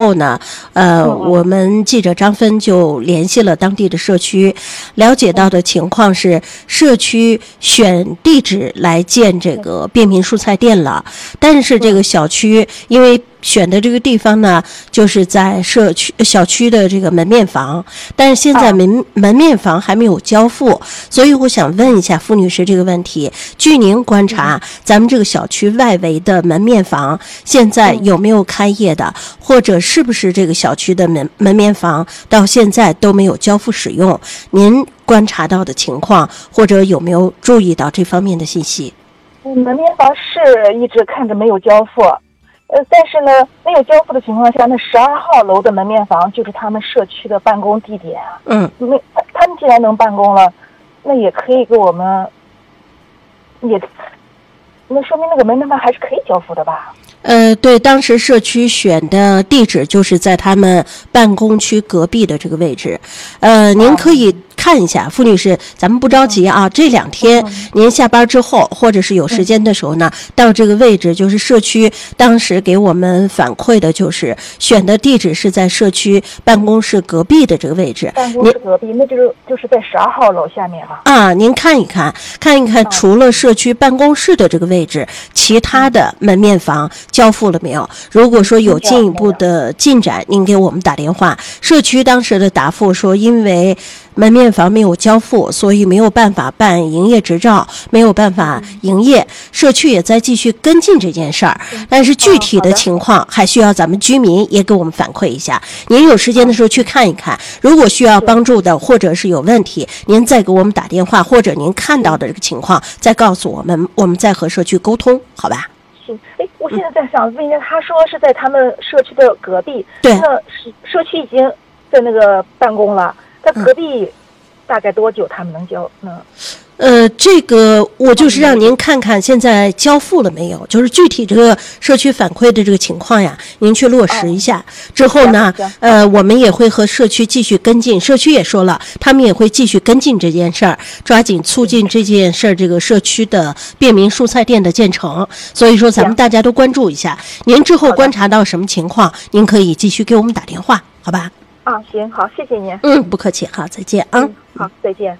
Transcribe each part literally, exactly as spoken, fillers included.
后呢，呃，我们记者张芬就联系了当地的社区，了解到的情况是，社区选地址来建这个便民蔬菜店了，但是这个小区因为选的这个地方呢，就是在社区小区的这个门面房，但是现在门、啊、门面房还没有交付，所以我想问一下傅女士这个问题。据您观察，嗯、咱们这个小区外围的门面房现在有没有开业的，嗯、或者是不是这个小区的门门面房到现在都没有交付使用？您观察到的情况，或者有没有注意到这方面的信息？ 嗯，门面房是一直看着没有交付。呃，但是呢，没有交付的情况下，那十二号楼的门面房就是他们社区的办公地点。 嗯， 没，他们既然能办公了，那也可以给我们，也，那说明那个门面房还是可以交付的吧？ 呃，对，当时社区选的地址就是在他们办公区隔壁的这个位置。呃，您可以看一下，傅女士，咱们不着急啊，这两天您下班之后或者是有时间的时候呢，到这个位置，就是社区当时给我们反馈的，就是选的地址是在社区办公室隔壁的这个位置。 办公室隔壁，那就是就是在十二号楼下面了。 啊，您看一看，看一看，除了社区办公室的这个位置，其他的门面房交付了没有？如果说有进一步的进展，您给我们打电话。社区当时的答复说，因为门面房没有交付，所以没有办法办营业执照，没有办法营业。社区也在继续跟进这件事儿，但是具体的情况还需要咱们居民也给我们反馈一下。您有时间的时候去看一看，如果需要帮助的或者是有问题，您再给我们打电话，或者您看到的这个情况再告诉我们，我们再和社区沟通，好吧？ 哎，我现在在想问一下，他说是在他们社区的隔壁， 对， 那社区已经在那个办公了，在隔壁大概多久他们能交呢？ 呃，这个我就是让您看看现在交付了没有，就是具体这个社区反馈的这个情况呀，您去落实一下。之后呢，呃，我们也会和社区继续跟进。社区也说了，他们也会继续跟进这件事儿，抓紧促进这件事儿，这个社区的便民蔬菜店的建成。所以说，咱们大家都关注一下。您之后观察到什么情况，您可以继续给我们打电话，好吧？ 啊，行，好，谢谢您。 嗯，不客气，好，再见啊。 嗯，好，再见。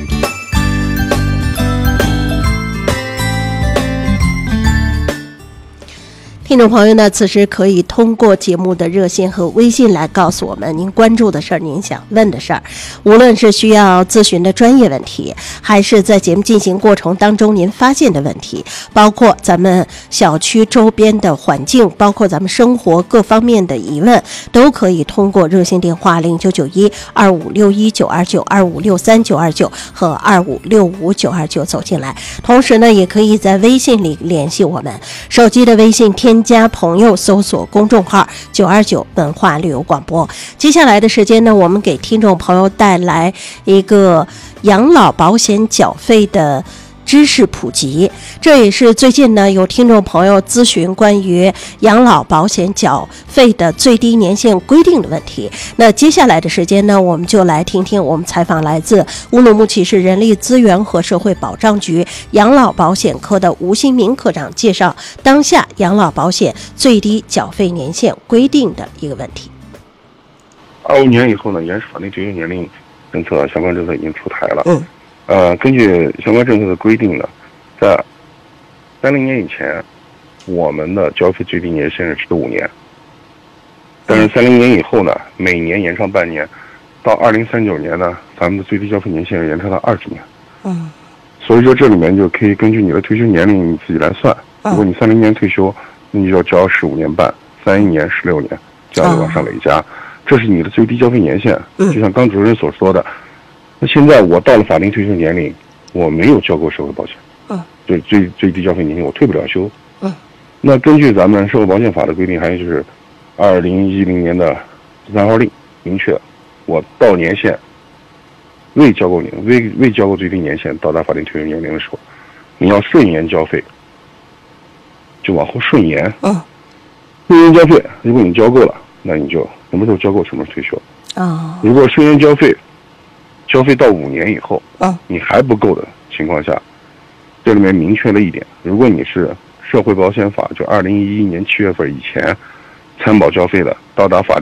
听众朋友呢，此时可以通过节目的热线和微信来告诉我们您关注的事儿，您想问的事儿，无论是需要咨询的专业问题，还是在节目进行过程当中您发现的问题，包括咱们小区周边的环境，包括咱们生活各方面的疑问，都可以通过热线电话零九九一二五六一九二九、二五六三九二九和二五六五九二九走进来。同时呢，也可以在微信里联系我们，手机的微信添加朋友，搜索公众号九二九文化旅游广播。接下来的时间呢，我们给听众朋友带来一个养老保险缴费的知识普及，这也是最近呢有听众朋友咨询关于养老保险缴费的最低年限规定的问题。那接下来的时间呢，我们就来听听我们采访来自乌鲁木齐市人力资源和社会保障局养老保险科的吴新民科长介绍当下养老保险最低缴费年限规定的一个问题。 二五年以后呢，原始法定退休年龄政策相关政策已经出台了。 嗯。 呃，根据相关政策的规定呢，在三零年以前，我们的交费最低年限是十五年，但是三零年以后呢，每年延长半年，到二零三九年呢，咱们的最低交费年限延长到二十年。 嗯， 所以说这里面就可以根据你的退休年龄你自己来算。如果你三零年退休，那你就要交十五年半，三一年、十六年，这样就往上累加，这是你的最低交费年限。就像刚主任所说的。那现在我到了法定退休年龄，我没有交过社会保险， 嗯， 就最最低交费年龄我退不了休， 嗯， 那根据咱们社会保险法的规定，还有就是二零一零年的三号令明确，我到年限未交过年未未交过最低年限到达法定退休年龄的时候，你要顺延交费，就往后顺延， 嗯， 顺延交费，如果你交够了，那你就什么时候交够什么时候退休， 啊， 如果顺延交费。交费到五年以后， 嗯， 你还不够的情况下，这里面明确了一点：如果你是社会保险法就二零一一年七月份以前参保交费的，到达法